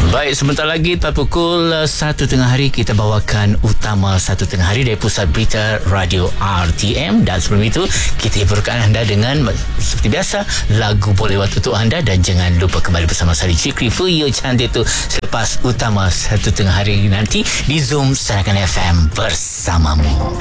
Baik, sebentar lagi tepat pukul 1 tengah hari kita bawakan utama 1 tengah hari dari Pusat Berita Radio RTM, dan sebelum itu kita hiburkan anda dengan seperti biasa lagu boleh waktu untuk anda, dan jangan lupa kembali bersama saya Cikri Fuyo cantik tu selepas utama 1 tengah hari nanti di Zoom Sarakan FM bersamamu.